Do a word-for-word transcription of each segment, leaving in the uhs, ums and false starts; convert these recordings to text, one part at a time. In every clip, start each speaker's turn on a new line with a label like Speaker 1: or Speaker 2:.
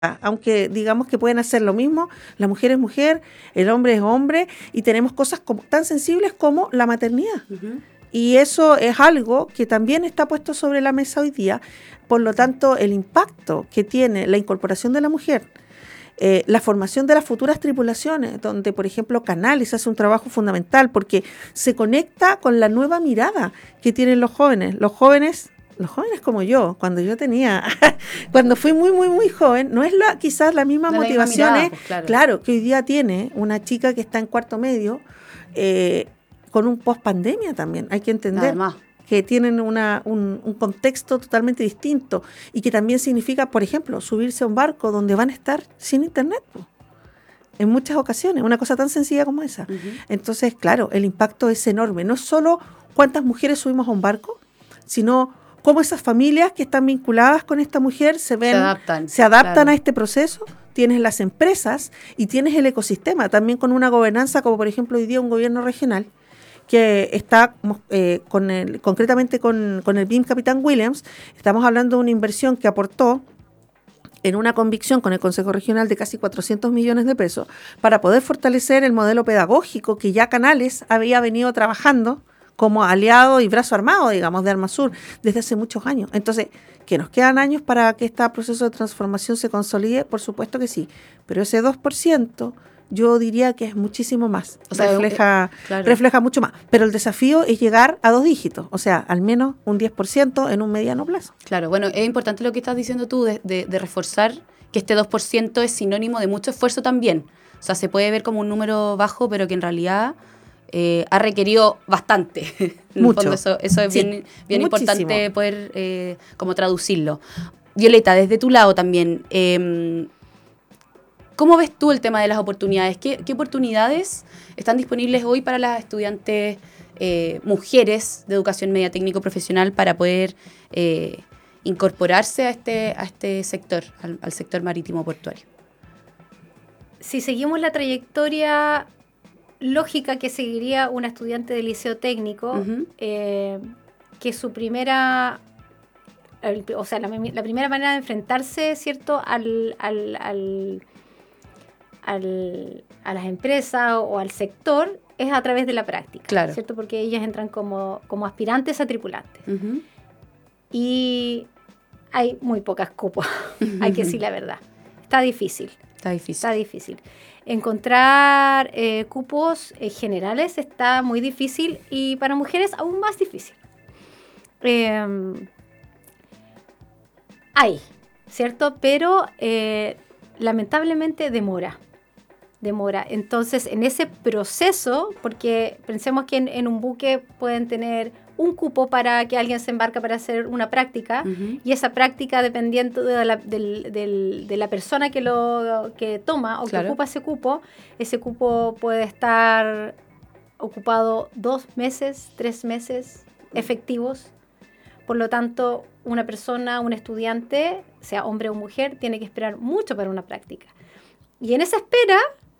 Speaker 1: aunque digamos que pueden hacer lo mismo, la mujer es mujer, el hombre es hombre, y tenemos cosas como, tan sensibles como la maternidad. Uh-huh. Y eso es algo que también está puesto sobre la mesa hoy día. Por lo tanto, el impacto que tiene la incorporación de la mujer, eh, la formación de las futuras tripulaciones, donde, por ejemplo, Canales hace un trabajo fundamental porque se conecta con la nueva mirada que tienen los jóvenes. Los jóvenes... Los jóvenes como yo, cuando yo tenía, cuando fui muy, muy, muy joven, no es la, quizás la misma no motivación, la misma mirada, pues, claro. claro, que hoy día tiene una chica que está en cuarto medio, eh, con un post-pandemia también, hay que entender. Además. Que tienen una, un, un contexto totalmente distinto y que también significa, por ejemplo, subirse a un barco donde van a estar sin internet, pues, en muchas ocasiones, una cosa tan sencilla como esa. Uh-huh. Entonces, claro, el impacto es enorme. No es solo cuántas mujeres subimos a un barco, sino cómo esas familias que están vinculadas con esta mujer se ven, se adaptan, se adaptan claro. a este proceso. Tienes las empresas y tienes el ecosistema, también con una gobernanza, como por ejemplo hoy día un gobierno regional, que está eh, con el, concretamente con, con el B I M Capitán Williams. Estamos hablando de una inversión que aportó en una convicción con el Consejo Regional de casi cuatrocientos millones de pesos para poder fortalecer el modelo pedagógico que ya Canales había venido trabajando como aliado y brazo armado, digamos, de Armasur desde hace muchos años. Entonces, ¿que nos quedan años para que este proceso de transformación se consolide? Por supuesto que sí, pero ese dos por ciento yo diría que es muchísimo más, o sea, refleja, eh, claro. refleja mucho más. Pero el desafío es llegar a dos dígitos, o sea, al menos un diez por ciento en un mediano plazo.
Speaker 2: Claro, bueno, es importante lo que estás diciendo tú de, de, de reforzar que este dos por ciento es sinónimo de mucho esfuerzo también. O sea, se puede ver como un número bajo, pero que en realidad... Eh, ha requerido bastante. En
Speaker 1: Mucho.
Speaker 2: el fondo eso, eso es sí, bien, bien importante poder eh, como traducirlo. Violeta, desde tu lado también, eh, ¿cómo ves tú el tema de las oportunidades? ¿Qué, qué oportunidades están disponibles hoy para las estudiantes eh, mujeres de educación media técnico profesional para poder eh, incorporarse a este, a este sector, al, al sector marítimo portuario?
Speaker 3: Si seguimos la trayectoria lógica que seguiría una estudiante de liceo técnico, uh-huh. eh, que su primera, el, o sea, la, la primera manera de enfrentarse, ¿cierto?, al, al, al, al, a las empresas o al sector es a través de la práctica,
Speaker 2: claro.
Speaker 3: ¿cierto?, porque ellas entran como, como aspirantes a tripulantes. Uh-huh. Y hay muy pocas cupos, uh-huh. hay que decir la verdad. Está difícil.
Speaker 2: Está difícil.
Speaker 3: Está difícil. Encontrar eh, cupos eh, generales está muy difícil y para mujeres aún más difícil. Eh, hay, ¿cierto? Pero eh, lamentablemente demora. Demora. Entonces, en ese proceso, porque pensemos que en, en un buque pueden tener un cupo para que alguien se embarca para hacer una práctica, uh-huh. y esa práctica, dependiendo de la, del, del, de la persona que lo que toma o claro. que ocupa ese cupo, ese cupo puede estar ocupado dos meses, tres meses efectivos. Por lo tanto, una persona, un estudiante, sea hombre o mujer, tiene que esperar mucho para una práctica. Y en esa espera,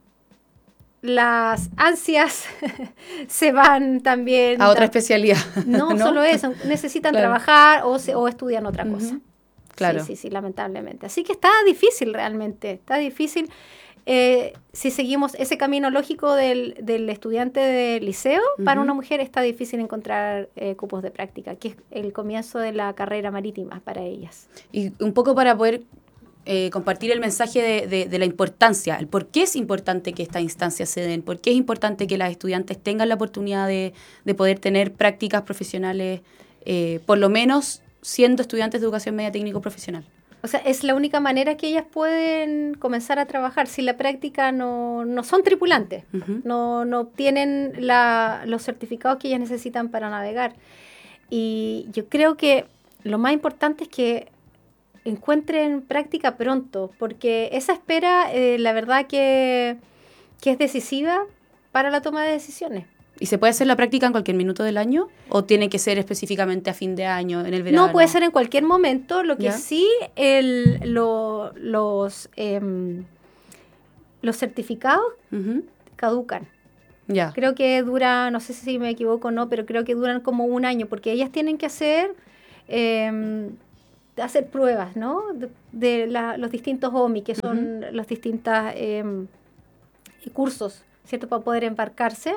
Speaker 3: las ansias se van también
Speaker 2: a otra especialidad.
Speaker 3: No, ¿no? Solo eso, necesitan claro. trabajar o, se, o estudian otra uh-huh. cosa.
Speaker 2: Claro.
Speaker 3: Sí, sí, sí, lamentablemente. Así que está difícil realmente, está difícil. Eh, si seguimos ese camino lógico del, del estudiante de liceo, uh-huh. para una mujer está difícil encontrar eh, cupos de práctica, que es el comienzo de la carrera marítima para ellas.
Speaker 2: Y un poco para poder Eh, compartir el mensaje de, de, de la importancia, el por qué es importante que estas instancias se den, por qué es importante que las estudiantes tengan la oportunidad de, de poder tener prácticas profesionales, eh, por lo menos siendo estudiantes de educación media técnico profesional.
Speaker 3: O sea, es la única manera que ellas pueden comenzar a trabajar. Sin la práctica no, no son tripulantes, uh-huh. no, no obtienen la, los certificados que ellas necesitan para navegar. Y yo creo que lo más importante es que encuentren práctica pronto, porque esa espera, eh, la verdad que, que es decisiva para la toma de decisiones.
Speaker 2: ¿Y se puede hacer la práctica en cualquier minuto del año? ¿O tiene que ser específicamente a fin de año, en el verano?
Speaker 3: No, puede ser en cualquier momento. Lo que
Speaker 2: ¿Ya?
Speaker 3: sí, el, lo, los, eh, los certificados uh-huh. caducan.
Speaker 2: Ya.
Speaker 3: Creo que dura, no sé si me equivoco o no, pero creo que duran como un año, porque ellas tienen que hacer... Eh, hacer pruebas, ¿no? De, de la, los distintos O M I, que son uh-huh. los distintos eh, cursos, ¿cierto? Para poder embarcarse.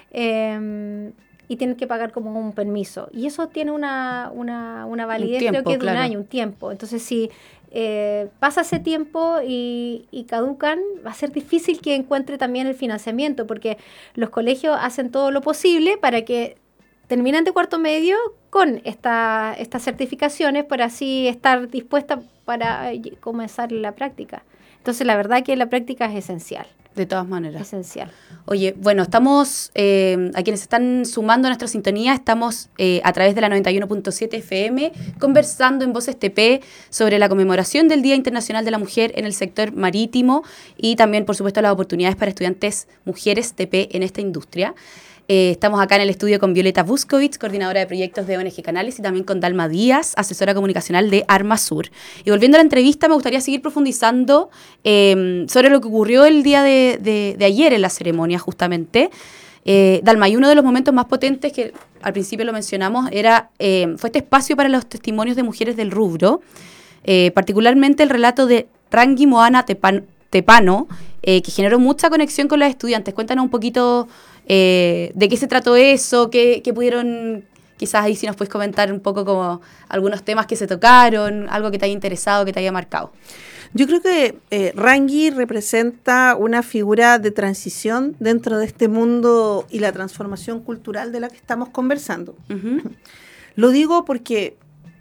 Speaker 3: Eh, y tienen que pagar como un permiso. Y eso tiene una, una, una validez, tiempo, creo que de claro. un año, un tiempo. Entonces, si eh, pasa ese tiempo y, y caducan, va a ser difícil que encuentre también el financiamiento, porque los colegios hacen todo lo posible para que terminen de cuarto medio con esta, estas certificaciones, para así estar dispuesta para comenzar la práctica. Entonces, la verdad que la práctica es esencial.
Speaker 2: De todas maneras.
Speaker 3: Esencial.
Speaker 2: Oye, bueno, estamos, eh, a quienes están sumando a nuestra sintonía, estamos eh, a través de la noventa y uno punto siete F M conversando en Voces T P sobre la conmemoración del Día Internacional de la Mujer en el sector marítimo y también, por supuesto, las oportunidades para estudiantes mujeres T P en esta industria. Eh, estamos acá en el estudio con Violeta Vuskovic, coordinadora de proyectos de O N G Canales, y también con Dalma Díaz, asesora comunicacional de Armasur. Y volviendo a la entrevista, me gustaría seguir profundizando eh, sobre lo que ocurrió el día de, de, de ayer en la ceremonia, justamente. Eh, Dalma, y uno de los momentos más potentes, que al principio lo mencionamos, era eh, fue este espacio para los testimonios de mujeres del rubro, eh, particularmente el relato de Rangi Moana Tepan, Tepano, eh, que generó mucha conexión con las estudiantes. Cuéntanos un poquito eh, de qué se trató eso, qué, qué pudieron, quizás ahí si nos puedes comentar un poco como algunos temas que se tocaron, algo que te haya interesado, que te haya marcado.
Speaker 1: Yo creo que eh, Rangi representa una figura de transición dentro de este mundo y la transformación cultural de la que estamos conversando. Uh-huh. Lo digo porque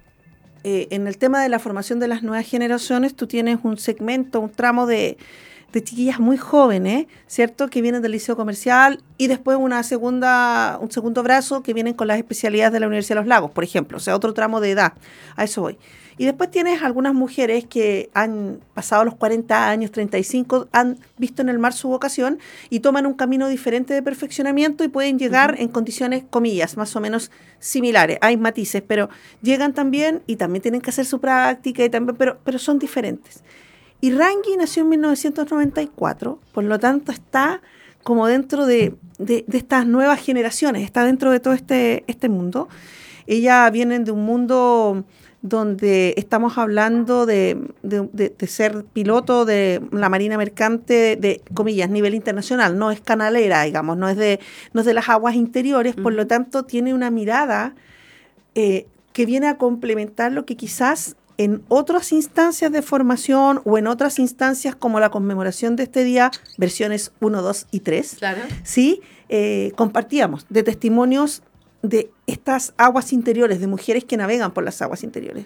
Speaker 1: eh, en el tema de la formación de las nuevas generaciones tú tienes un segmento, un tramo de, de chiquillas muy jóvenes, ¿cierto? Que vienen del liceo comercial y después una segunda, un segundo brazo que vienen con las especialidades de la Universidad de los Lagos, por ejemplo, o sea, otro tramo de edad. A eso voy. Y después tienes algunas mujeres que han pasado los cuarenta años, treinta y cinco, han visto en el mar su vocación y toman un camino diferente de perfeccionamiento y pueden llegar uh-huh. en condiciones, comillas, más o menos similares. Hay matices, pero llegan también y también tienen que hacer su práctica, y también, pero, pero son diferentes. Y Rangi nació en mil novecientos noventa y cuatro, por lo tanto está como dentro de, de, de estas nuevas generaciones, está dentro de todo este, este mundo. Ella viene de un mundo donde estamos hablando de, de, de, de ser piloto de la Marina Mercante, de, de comillas, nivel internacional, no es canalera, digamos, no es de, no es de las aguas interiores, uh-huh. por lo tanto tiene una mirada eh, que viene a complementar lo que quizás en otras instancias de formación o en otras instancias como la conmemoración de este día, versiones uno, dos y tres, claro. ¿sí? Eh, compartíamos de testimonios de estas aguas interiores, de mujeres que navegan por las aguas interiores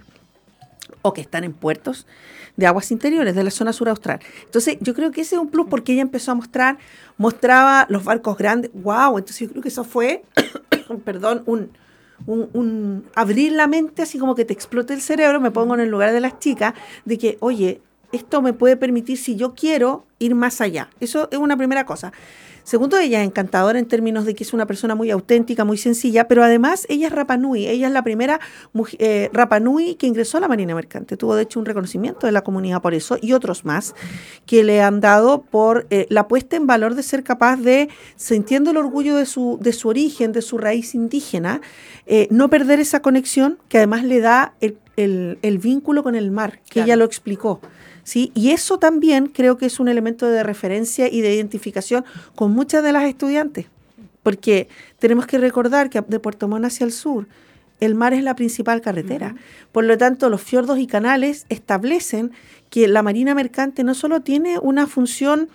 Speaker 1: o que están en puertos de aguas interiores de la zona sur austral. Entonces, yo creo que ese es un plus porque ella empezó a mostrar, mostraba los barcos grandes. ¡Wow! Entonces, yo creo que eso fue, perdón, un, un, un abrir la mente, así como que te explote el cerebro, me pongo en el lugar de las chicas, de que, oye, esto me puede permitir, si yo quiero, ir más allá. Eso es una primera cosa. Segundo, ella es encantadora en términos de que es una persona muy auténtica, muy sencilla, pero además ella es Rapa Nui. Ella es la primera mujer, eh, Rapa Nui que ingresó a la Marina Mercante. Tuvo, de hecho, un reconocimiento de la comunidad por eso y otros más que le han dado por eh, la puesta en valor de ser capaz de, sintiendo el orgullo de su, de su origen, de su raíz indígena, eh, no perder esa conexión que además le da el, el, el vínculo con el mar, que claro. ella lo explicó. ¿Sí? Y eso también creo que es un elemento de referencia y de identificación con muchas de las estudiantes, porque tenemos que recordar que de Puerto Montt hacia el sur, el mar es la principal carretera. Uh-huh. Por lo tanto, los fiordos y canales establecen que la Marina Mercante no solo tiene una función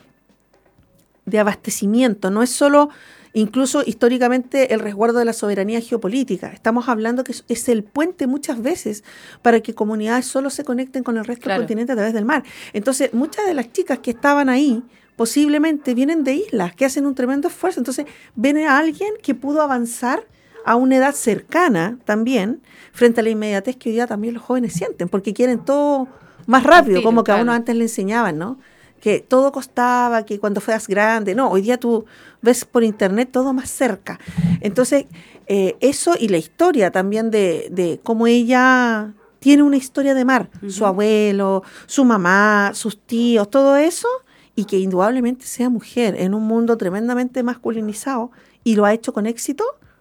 Speaker 1: de abastecimiento, no es solo, incluso históricamente, el resguardo de la soberanía geopolítica. Estamos hablando que es, es el puente muchas veces para que comunidades solo se conecten con el resto claro. del continente a través del mar. Entonces, muchas de las chicas que estaban ahí posiblemente vienen de islas que hacen un tremendo esfuerzo. Entonces, ven a alguien que pudo avanzar a una edad cercana también, frente a la inmediatez que hoy día también los jóvenes sienten, porque quieren todo más rápido, tiro, como que claro. a uno antes le enseñaban, ¿no? Que todo costaba, que cuando fueras grande, no, hoy día tú ves por internet todo más cerca. Entonces, eh, eso y la historia también de, de cómo ella tiene una historia de mar, uh-huh. su abuelo, su mamá, sus tíos, todo eso, y que indudablemente sea mujer en un mundo tremendamente masculinizado, y lo ha hecho con éxito,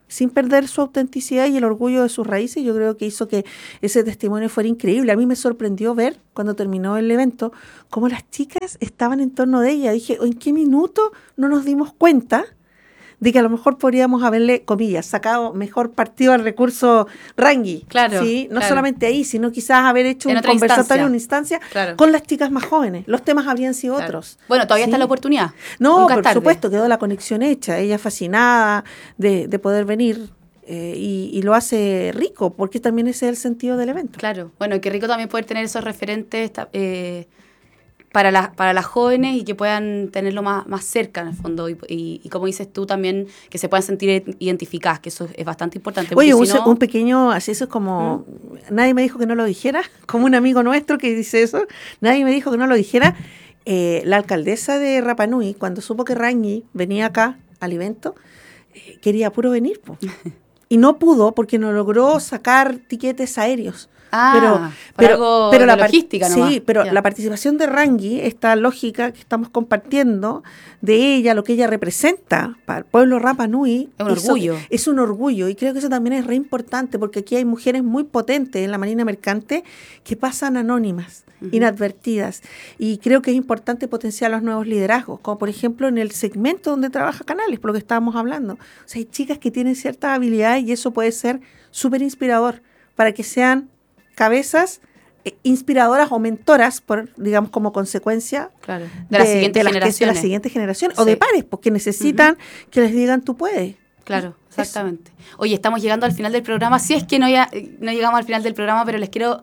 Speaker 1: sin perder su autenticidad y el orgullo de sus raíces. Yo creo que hizo que ese testimonio fuera increíble. A mí me sorprendió ver, cuando terminó el evento, cómo las chicas estaban en torno de ella. Dije, ¿en qué minuto no nos dimos cuenta de que a lo mejor podríamos haberle, comillas, sacado mejor partido al recurso Rangui?
Speaker 2: Claro.
Speaker 1: ¿Sí? No
Speaker 2: claro.
Speaker 1: solamente ahí, sino quizás haber hecho
Speaker 2: en
Speaker 1: un conversatorio, una instancia
Speaker 2: claro.
Speaker 1: con las chicas más jóvenes. Los temas habrían sido claro. otros.
Speaker 2: Bueno, todavía
Speaker 1: ¿sí?
Speaker 2: está la oportunidad.
Speaker 1: No,
Speaker 2: Nunca
Speaker 1: por
Speaker 2: tarde.
Speaker 1: supuesto, quedó la conexión hecha. Ella fascinada de, de poder venir. Eh, y, y lo hace rico, porque también ese es el sentido del evento.
Speaker 2: Claro, bueno, y qué rico también poder tener esos referentes eh, para, la, para las jóvenes y que puedan tenerlo más, más cerca, en el fondo. Y, y, y como dices tú también, que se puedan sentir identificadas, que eso es bastante importante.
Speaker 1: Oye, un,
Speaker 2: si no,
Speaker 1: un pequeño, así eso es como, ¿Mm? Nadie me dijo que no lo dijera, como un amigo nuestro que dice eso, nadie me dijo que no lo dijera. Eh, la alcaldesa de Rapa Nui, cuando supo que Rangui venía acá al evento, eh, quería puro venir, po. Y no pudo porque no logró sacar tiquetes aéreos.
Speaker 2: Ah,
Speaker 1: pero,
Speaker 2: pero, algo
Speaker 1: pero
Speaker 2: de
Speaker 1: la
Speaker 2: logística nomás.
Speaker 1: Sí, pero
Speaker 2: yeah.
Speaker 1: la participación de Rangui, esta lógica que estamos compartiendo de ella, lo que ella representa para el pueblo Rapa Nui,
Speaker 2: es un
Speaker 1: eso,
Speaker 2: orgullo.
Speaker 1: Es un orgullo, y creo que eso también es re importante, porque aquí hay mujeres muy potentes en la Marina Mercante que pasan anónimas, uh-huh. inadvertidas, y creo que es importante potenciar los nuevos liderazgos, como por ejemplo en el segmento donde trabaja Canales, por lo que estábamos hablando. O sea, hay chicas que tienen ciertas habilidades y eso puede ser súper inspirador para que sean cabezas eh, inspiradoras o mentoras, por digamos como consecuencia
Speaker 2: claro. de, de las siguientes
Speaker 1: de
Speaker 2: generaciones.
Speaker 1: De las siguientes generaciones,
Speaker 2: sí.
Speaker 1: o de pares, porque necesitan uh-huh. que les digan tú puedes.
Speaker 2: Claro, exactamente. Eso. Oye, estamos llegando al final del programa. Si es que no, ya, no llegamos al final del programa, pero les quiero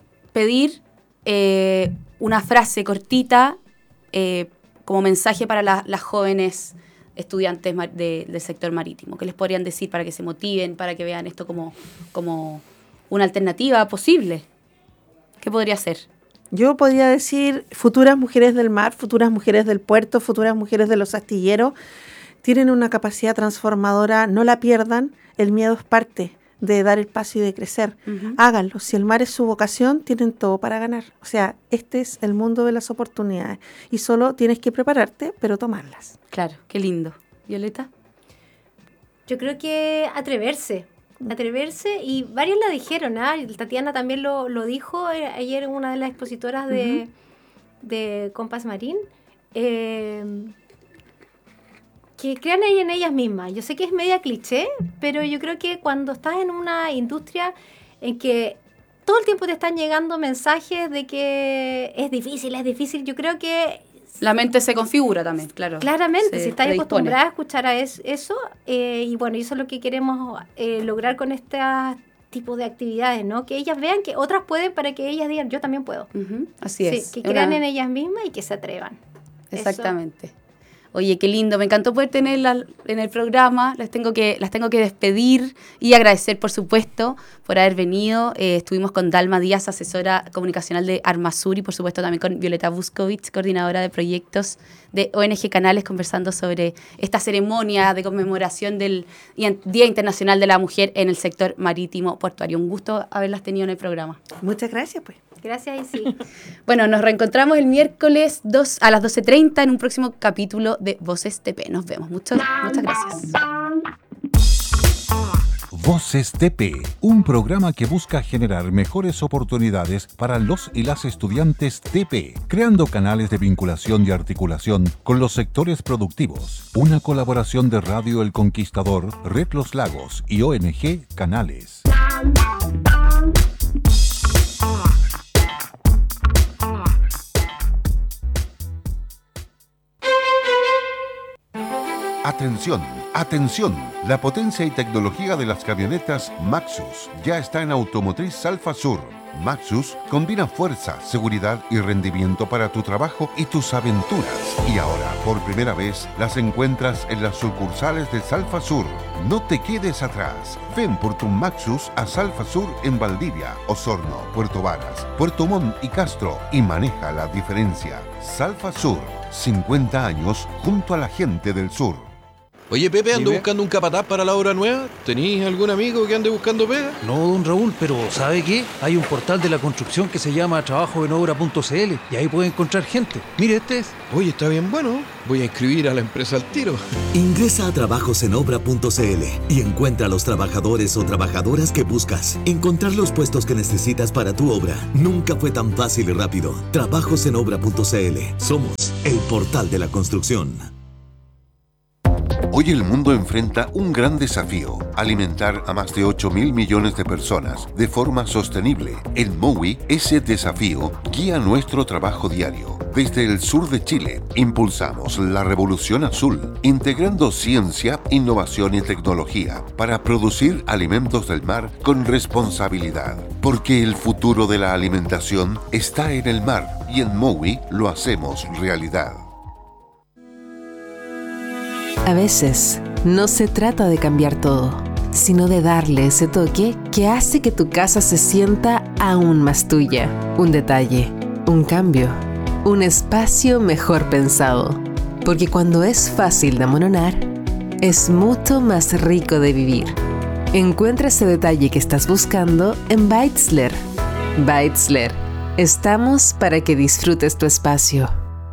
Speaker 2: pedir eh, una frase cortita eh, como mensaje para la, las jóvenes estudiantes de, del sector marítimo. ¿Qué les podrían decir para que se motiven, para que vean esto como, como una alternativa posible? ¿Qué podría ser?
Speaker 1: Yo podría decir futuras mujeres del mar, futuras mujeres del puerto, futuras mujeres de los astilleros, tienen una capacidad transformadora, no la pierdan, el miedo es parte de dar el paso y de crecer. Uh-huh. Háganlo, si el mar es su vocación, tienen todo para ganar. O sea, este es el mundo de las oportunidades y solo tienes que prepararte, pero tomarlas.
Speaker 2: Claro, qué lindo. ¿Violeta?
Speaker 3: Yo creo que atreverse. atreverse y varios la dijeron, ¿eh? Tatiana también lo, lo dijo ayer, una de las expositoras de, uh-huh. de Compass Marine, eh, que crean ahí en ellas mismas. Yo sé que es media cliché, pero yo creo que cuando estás en una industria en que todo el tiempo te están llegando mensajes de que es difícil, es difícil, yo creo que
Speaker 2: la mente se configura también, claro.
Speaker 3: Claramente, si estás acostumbrada a escuchar a es, eso, eh, y bueno, eso es lo que queremos eh, lograr con este tipo de actividades, ¿no? Que ellas vean que otras pueden para que ellas digan, yo también puedo.
Speaker 2: Uh-huh. Así es.
Speaker 3: Sí, que crean Una... en ellas mismas y que se atrevan.
Speaker 2: Exactamente. Eso. Oye, qué lindo, me encantó poder tenerlas en el programa, las tengo que, las tengo que despedir y agradecer, por supuesto, por haber venido. Eh, estuvimos con Dalma Díaz, asesora comunicacional de Armasur, y por supuesto también con Violeta Buscovich, coordinadora de proyectos de O N G Canales, conversando sobre esta ceremonia de conmemoración del Día Internacional de la Mujer en el sector marítimo portuario. Un gusto haberlas tenido en el programa.
Speaker 1: Muchas gracias, pues.
Speaker 3: Gracias, y sí.
Speaker 2: Bueno, nos reencontramos el miércoles dos, a las doce treinta en un próximo capítulo de Voces T P. Nos vemos. Muchas, muchas gracias.
Speaker 4: Voces T P, un programa que busca generar mejores oportunidades para los y las estudiantes T P, creando canales de vinculación y articulación con los sectores productivos. Una colaboración de Radio El Conquistador, Red Los Lagos y O N G Canales. Atención, atención, la potencia y tecnología de las camionetas Maxus ya está en Automotriz Alfa Sur. Maxus combina fuerza, seguridad y rendimiento para tu trabajo y tus aventuras. Y ahora, por primera vez, las encuentras en las sucursales de Salfa Sur. No te quedes atrás. Ven por tu Maxus a Salfa Sur en Valdivia, Osorno, Puerto Varas, Puerto Montt y Castro y maneja la diferencia. Salfa Sur, cincuenta años junto a la gente del sur.
Speaker 5: Oye, Pepe, ando
Speaker 6: Dime.
Speaker 5: buscando un capataz para la obra nueva. ¿Tenís algún amigo que ande buscando pega?
Speaker 6: No, don Raúl, pero ¿sabe qué? Hay un portal de la construcción que se llama trabajo en obra punto c l y ahí puede encontrar gente. Mire, este es.
Speaker 5: Oye, está bien bueno. Voy a inscribir a la empresa al tiro.
Speaker 7: Ingresa a trabajos en obra punto c l y encuentra a los trabajadores o trabajadoras que buscas. Encontrar los puestos que necesitas para tu obra nunca fue tan fácil y rápido. trabajos en obra punto c l. Somos el portal de la construcción.
Speaker 4: Hoy el mundo enfrenta un gran desafío: alimentar a más de ocho mil millones de personas de forma sostenible. En Mowi, ese desafío guía nuestro trabajo diario. Desde el sur de Chile, impulsamos la revolución azul, integrando ciencia, innovación y tecnología para producir alimentos del mar con responsabilidad. Porque el futuro de la alimentación está en el mar y en Mowi lo hacemos realidad.
Speaker 8: A veces, no se trata de cambiar todo, sino de darle ese toque que hace que tu casa se sienta aún más tuya. Un detalle, un cambio, un espacio mejor pensado. Porque cuando es fácil de amononar, es mucho más rico de vivir. Encuentra ese detalle que estás buscando en Beitzler. Beitzler. Estamos para que disfrutes tu espacio.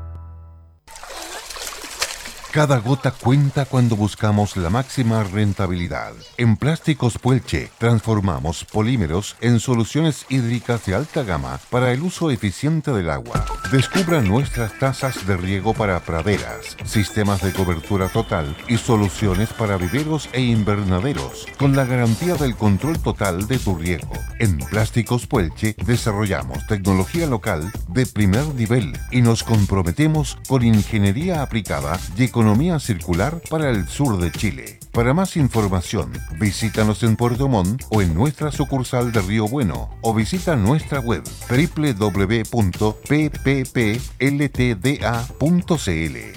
Speaker 4: Cada gota cuenta cuando buscamos la máxima rentabilidad. En Plásticos Puelche transformamos polímeros en soluciones hídricas de alta gama para el uso eficiente del agua. Descubra nuestras tazas de riego para praderas, sistemas de cobertura total y soluciones para viveros e invernaderos, con la garantía del control total de tu riego. En Plásticos Puelche desarrollamos tecnología local de primer nivel y nos comprometemos con ingeniería aplicada y economía Economía circular para el sur de Chile. Para más información, visítanos en Puerto Montt o en nuestra sucursal de Río Bueno o visita nuestra web doble u doble u doble u punto p p p l t d a punto c l.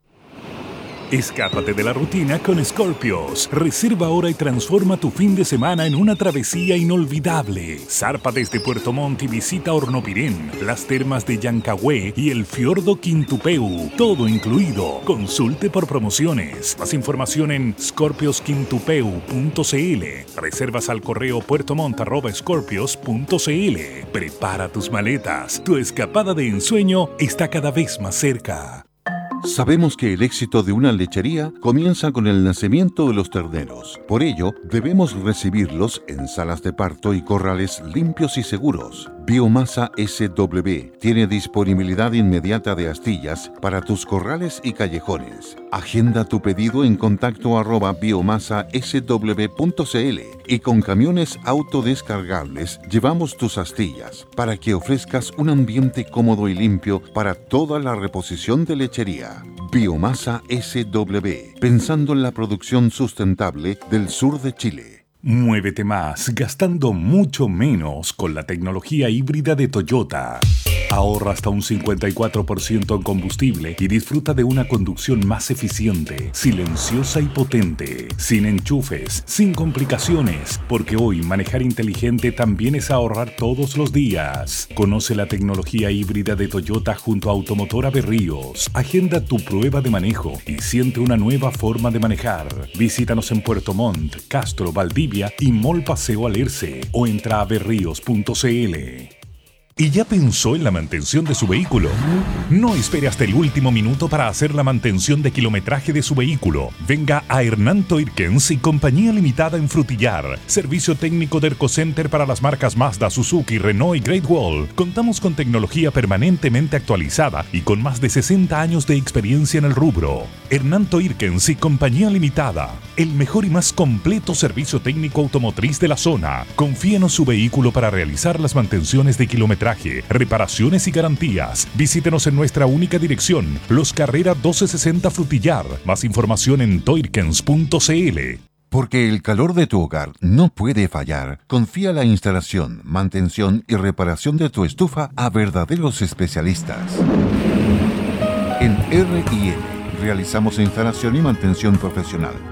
Speaker 9: Escápate de la rutina con Scorpios. Reserva ahora y transforma tu fin de semana en una travesía inolvidable. Zarpa desde Puerto Montt y visita Hornopirén, las termas de Yancahue y el fiordo Quintupeu. Todo incluido. Consulte por promociones. Más información en scorpios quintupeu punto c l. Reservas al correo puertomont arroba scorpios punto c l. Prepara tus maletas. Tu escapada de ensueño está cada vez más cerca.
Speaker 4: Sabemos que el éxito de una lechería comienza con el nacimiento de los terneros. Por ello, debemos recibirlos en salas de parto y corrales limpios y seguros. Biomasa S W tiene disponibilidad inmediata de astillas para tus corrales y callejones. Agenda tu pedido en contacto arroba biomasa s w punto c l y con camiones autodescargables llevamos tus astillas para que ofrezcas un ambiente cómodo y limpio para toda la reposición de lechería. Biomasa S W, pensando en la producción sustentable del sur de Chile.
Speaker 9: Muévete más, gastando mucho menos con la tecnología híbrida de Toyota. Ahorra hasta un cincuenta y cuatro por ciento en combustible y disfruta de una conducción más eficiente, silenciosa y potente, sin enchufes, sin complicaciones, porque hoy manejar inteligente también es ahorrar todos los días. Conoce la tecnología híbrida de Toyota junto a Automotora Berríos. Agenda tu prueba de manejo y siente una nueva forma de manejar. Visítanos en Puerto Montt, Castro, Valdivia y Mall Paseo Alerce o entra a berríos punto c l. ¿Y ya pensó en la mantención de su vehículo? No espere hasta el último minuto para hacer la mantención de kilometraje de su vehículo. Venga a Hernán Toirkens y Compañía Limitada en Frutillar. Servicio técnico de Ercocenter para las marcas Mazda, Suzuki, Renault y Great Wall. Contamos con tecnología permanentemente actualizada y con más de sesenta años de experiencia en el rubro. Hernán Toirkens y Compañía Limitada. El mejor y más completo servicio técnico automotriz de la zona. Confíenos su vehículo para realizar las mantenciones de kilometraje, reparaciones y garantías. Visítenos en nuestra única dirección, Los Carrera doce sesenta Frutillar. Más información en toirkens punto c l.
Speaker 4: Porque el calor de tu hogar no puede fallar, confía la instalación, mantención y reparación de tu estufa a verdaderos especialistas. En R y N realizamos instalación y mantención profesional.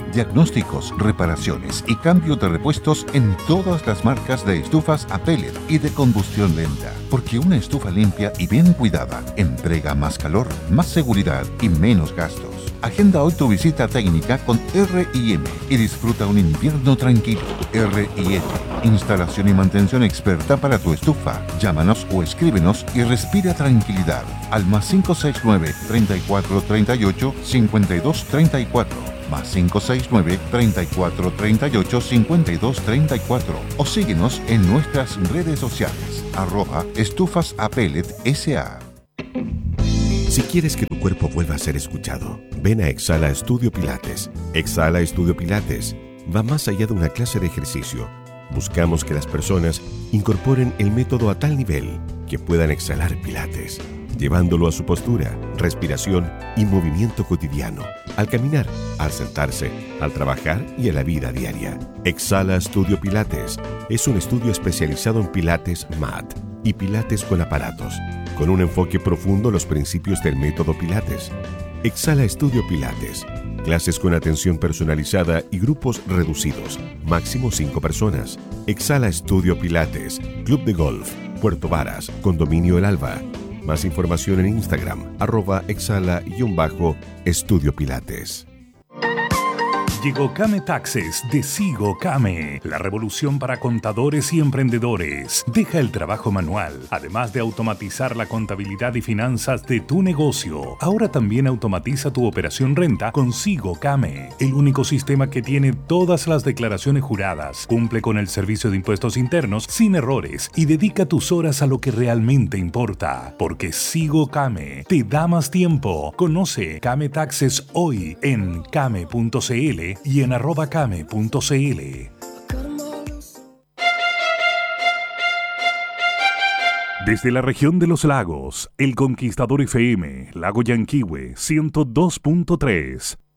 Speaker 4: Diagnósticos, reparaciones y cambio de repuestos en todas las marcas de estufas a pellet y de combustión lenta. Porque una estufa limpia y bien cuidada entrega más calor, más seguridad y menos gastos. Agenda hoy tu visita técnica con R I M y disfruta un invierno tranquilo. R I M, instalación y mantención experta para tu estufa. Llámanos o escríbenos y respira tranquilidad al más cinco seis nueve, treinta y cuatro, treinta y ocho, cincuenta y dos, treinta y cuatro. Más cinco seis nueve, treinta y cuatro, treinta y ocho, cincuenta y dos, treinta y cuatro. O síguenos en nuestras redes sociales. Arroba Estufas a Pellet S A.
Speaker 10: Si quieres que tu cuerpo vuelva a ser escuchado, ven a Exhala Estudio Pilates. Exhala Estudio Pilates va más allá de una clase de ejercicio. Buscamos que las personas incorporen el método a tal nivel que puedan exhalar Pilates, llevándolo a su postura, respiración y movimiento cotidiano, al caminar, al sentarse, al trabajar y a la vida diaria. Exhala Estudio Pilates es un estudio especializado en Pilates Mat y Pilates con aparatos, con un enfoque profundo en los principios del método Pilates. Exhala Estudio Pilates. Clases con atención personalizada y grupos reducidos, máximo cinco personas. Exhala Estudio Pilates, Club de Golf, Puerto Varas, Condominio El Alba. Más información en Instagram, arroba exhala-estudio Pilates.
Speaker 9: Llegó Kame Taxes de Sigo Kame, la revolución para contadores y emprendedores. Deja el trabajo manual, además de automatizar la contabilidad y finanzas de tu negocio. Ahora también automatiza tu operación renta con Sigo Kame, el único sistema que tiene todas las declaraciones juradas, cumple con el servicio de impuestos internos sin errores y dedica tus horas a lo que realmente importa. Porque Sigo Kame te da más tiempo. Conoce Kame Taxes hoy en kame punto c l y en arroba kame punto c l. Desde la región de los lagos, El Conquistador F M, Lago Yanquihue ciento dos punto tres.